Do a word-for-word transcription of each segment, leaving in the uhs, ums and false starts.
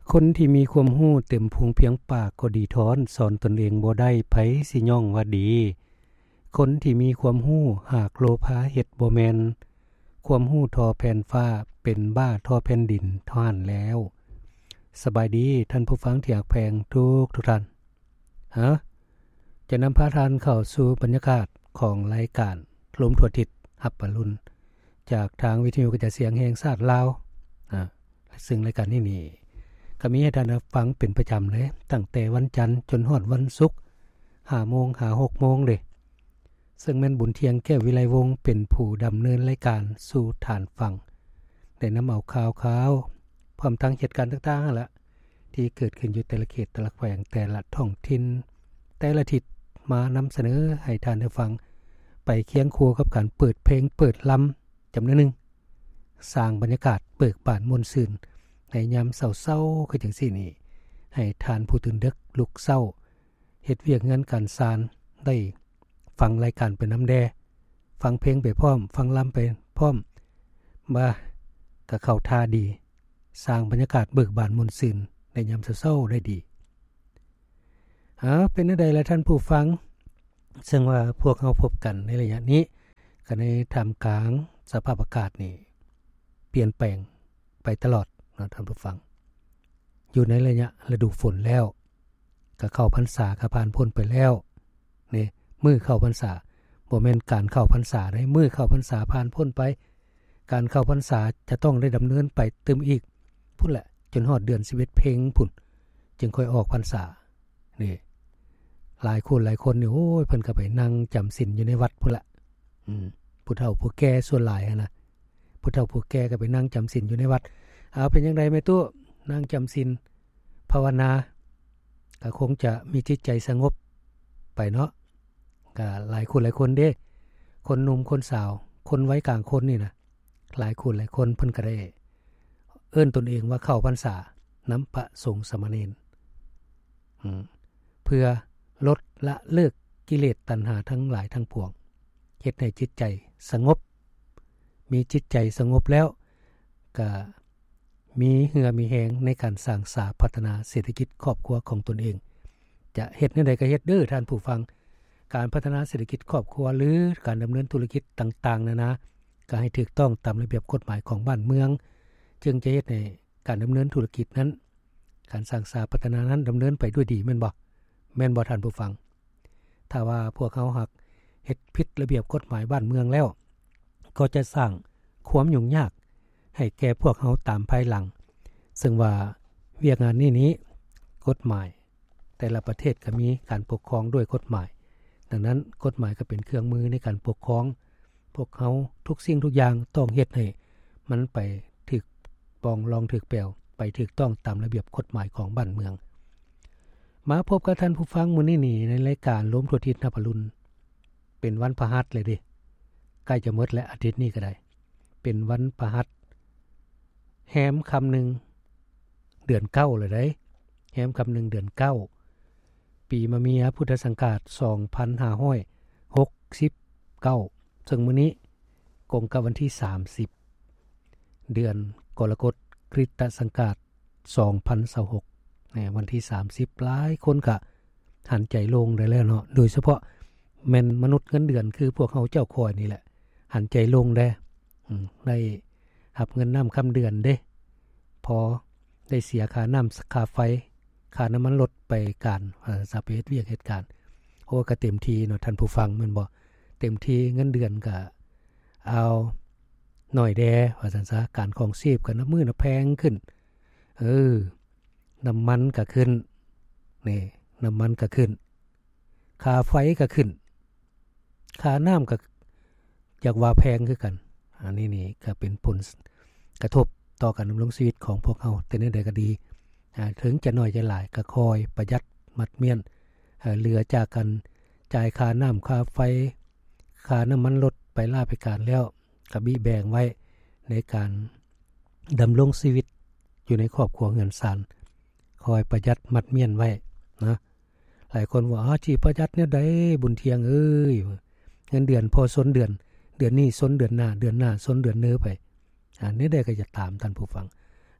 คนที่มีความรู้เต็มพุงเพียงปากก็ดีท้อนสอนตนเองบ่ได้ไผสิย่องว่าดีคนที่มีความรู้หากโลภะเฮ็ดบ่แม่นความรู้ทอแผ่นฟ้าเป็นบ้าทอแผ่นดินเท่านั้นแล้วสบายดีท่านผู้ฟังที่รักแพงทุกทุกท่านฮะจะนำพาท่านเข้าสู่บรรยากาศของรายการลมทั่วทิศรับปรุณจากทางวิทยุกระจายเสียงแห่งชาติลาวอ่าซึ่งรายการนี้นี่ก็มีให้ท่านฟังเป็นประจำเลยตั้งแต่วันจันทร์จนฮอดวันศุกร์ ห้าโมง หาหกโมงเด้ซึ่งแม่นบุญเทียงแก้ววิไลวงศ์เป็นผู้ดำเนินรายการสู่ฐานฟังได้นำเอาข่าวๆพร้อมทั้งเหตุการณ์ต่างๆนั่นล่ะที่เกิดขึ้นอยู่แต่ละเขตแต่ละแขวงแต่ละท้องถิ่นแต่ละทิศมานำเสนอให้ท่านได้ฟังไปเคียงคู่กับการเปิดเพลงเปิดลำจำนวนหนึ่งสร้างบรรยากาศเบิกบานม่วนซื่นในยามเศร้าๆคือจังซี่นี่ให้ท่านผู้ตื่นดึกลุกเช้าเฮ็ดเวียกงานการสานได้ฟังรายการเป็นน้ำแดฟังเพลงไปพร้อมฟังลำไปพร้อมมาก็เข้าท่าดีสร้างบรรยากาศเบิกบานม่วนซื่นในยามเช้าๆได้ดีหาเป็นจังได๋ล่ะท่านผู้ฟังซึ่งว่าพวกเราพบกันในระยะนี้ก็ในท่ามกลางสภาพอากาศนี่เปลี่ยนแปลงไปตลอดนะท่านผู้ฟังอยู่ในระยะฤดูฝนแล้วก็เข้าพรรษาก็ผ่านพ้นไปแล้วนี่มื้อเข้าพรรษาบ่แม่นการเข้าพรรษาได้มื้อเข้าพรรษาผ่านพ้นไปการเข้าพรรษาจะต้องได้ดำเนินไปตึมอีกพุ่นแหละจนฮอดเดือนสิบเอ็ดเพ็งพุ่นจึงค่อยออกพรรษานี่หลายคนหลายคนนี่โอ้ยเพิ่นก็ไปนั่งจำศีลอยู่ในวัดพุ่นละอืมผู้เฒ่าผู้แก่ส่วนหลายนะผู้เฒ่าผู้แก่ก็ไปนั่งจำศีลอยู่ในวัดเอาเป็นจังได๋แม่ตู้นั่งจำศีลภาวนาก็คงจะมีจิตใจสงบไปเนาะก็หลายคนหลายคนเด้คนหนุ่มคนสาวคนวัยกลางคนนี่นะหลายคนหลายคนเพิ่นก็ได้เอิ้นตนเองว่าเข้าพรรษานำพระสงฆ์สามเณรอืมเพื่อลดละเลิกกิเลสตัณหาทั้งหลายทั้งปวงเฮ็ดให้จิตใจสงบมีจิตใจสงบแล้วก็มีเหือมีแหงในการสร้างสาพัฒนาเศรษฐกิจครอบครัวของตนเองจะเฮ็ดแนวใดก็เฮ็ดเด้อท่านผู้ฟังการพัฒนาเศรษฐกิจครอบครัวหรือการดำเนินธุรกิจต่างๆนานาก็ให้ถูกต้องตามระเบียบกฎหมายของบ้านเมืองจึงจะเฮ็ดให้การดำเนินธุรกิจนั้นการสร้างสาพัฒนานั้นดำเนินไปด้วยดีแม่นบ่แม่นบ่ท่านผู้ฟังถ้าว่าพวกเขาหักเฮ็ดผิดระเบียบกฎหมายบ้านเมืองแล้วก็จะสร้างความยุ่งยากให้แก่พวกเขาตามภายหลังซึ่งว่าเวียกงานนี้นี้กฎหมายแต่ละประเทศก็มีการปกครองด้วยกฎหมายดังนั้นกฎหมายก็เป็นเครื่องมือในการปกครองพวกเขาทุกสิ่งทุกอย่างต้องเฮ็ดให้มันไปถูกปองรองถูกแปลวไปถูกต้องตามระเบียบกฎหมายของบ้านเมืองมาพบกับท่านผู้ฟังมื้อนี้นี่ในรายการลมทั่วทิศรับปรุณเป็นวันพฤหัสเลยเด้ใกล้จะหมดแล้วอาทิตย์นี้ก็ได้เป็นวันพฤหัสแฮมค่ำนึงเดือนเก้าเลยได้แฮมค่ำนึงเดือนเก้าปีมะเมียพุทธศักราชสองพันห้าร้อยหกสิบเก้าซึ่งมื้อนี้ตรงกับวันที่สามสิบเดือนกรกฎคริสตศักราชสองพันยี่สิบหกในวันที่สามสิบหลายคนก็หันใจลงได้แล้วเนาะโดยเฉพาะแม่นมนุษย์เงินเดือนคือพวกเขาเจ้าคอยนี่แหละหันใจลงได้อืมได้รับเงินน้ำคำเดือนเด้พอได้เสียค่าน้ำค่าไฟค่าน้ำมันลดไปการเอ่อสาเปเฮ็ดเวียกเหตุการณ์โอ้ก็เต็มทีเนาะท่านผู้ฟังแม่นบ่เต็มทีเงินเดือนก็เอาหน่อยแดว่าซั่นซะการครองชีพก็น้ำมือน้ำแพงขึ้นเออน้ำมันก็ขึ้นนี่น้ำมันก็ขึ้นค่าไฟก็ขึ้นค่าน้ำก็อยากว่าแพงคือกันอันนี้นี่ก็เป็นผลกระทบต่อการดำรงชีวิตของพวกเราแต่ในใดก็ดีถึงจะน้อยจะหลายก็คอยประหยัดมัดเมียนเหลือจากกันจ่ายค่าน้ำค่าไฟค่าน้ำมันลดไปลาไปการแล้วก็บิแบ่งไว้ในการดำรงชีวิตอยู่ในครอบครัวเงินสานคอยประหยัดมัดเมียนไว้นะหลายคนว่าอ๋อจีประหยัดเนี่ยได้บุญเทียงเอ้ยเงินเดือนพอส้นเดือนเดือนนี้ส้นเดือนหน้าเดือนหน้าส้นเดือนเนื้อไปอันนี้ได้ก็จะตามท่านผู้ฟัง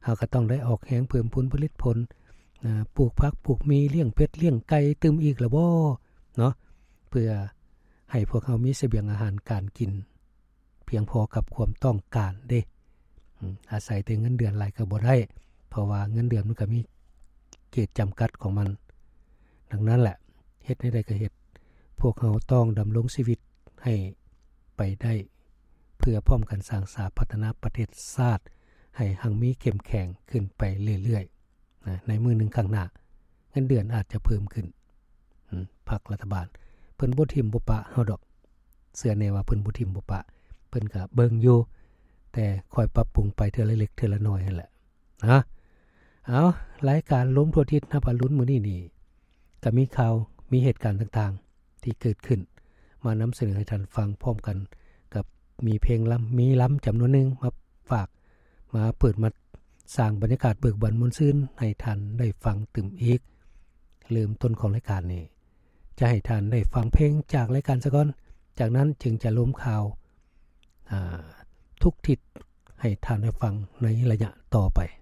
เฮาก็ต้องได้ออกแรงเพิ่มผลผลิตผลนะปลูกผักปลูกมีเลี้ยงเป็ดเลี้ยงไก่ตึมอีกแล้วบ่เนาะเพื่อให้พวกเฮามีเสบียงอาหารการกินเพียงพอกับความต้องการเด้อาศัยแต่เงินเดือนหลายก็บ่ได้เพราะว่าเงินเดือนมันก็มีเกณฑ์จำกัดของมันดังนั้นแหละเฮ็ดให้ได้ก็เฮ็ดพวกเฮาต้องดำรงชีวิตให้ไปได้เพื่อพร้อมกันสร้างสาพัฒนาประเทศชาติให้หังมีเข้มแข็งขึ้นไปเรื่อยๆนะในมื้อนึงข้างหน้าเงินเดือนอาจจะเพิ่มขึ้นพรรครัฐบาลเพิ่นบ่ทิ่มบ่ปะเฮาดอกเชื่อแน่ว่าเพิ่นบ่ทิ่มบ่ปะเพิ่นก็เบิ่งอยู่แต่ค่อยปรับปรุงไปเทื่อเล็กๆเทื่อละน้อยนั่นแหละนะเอารายการล้มทั่วทิศนับอรุณมื้อนี้นี่ก็มีข่าวมีเหตุการณ์ต่างๆที่เกิดขึ้นมานำเสนอให้ท่านฟังพร้อมกันกับมีเพลงล้ำมีล้ำจำนวนนึงมาฝากมาเปิดมาสร้างบรรยากาศเบิกบานมนต์ซื่นให้ท่านได้ฟังตึมอีกเริ่มต้นของรายการนี้จะให้ท่านได้ฟังเพลงจากรายการซะก่อนจากนั้นจึงจะล้มข่าวทุกทิศให้ท่านได้ฟังในระยะต่อไป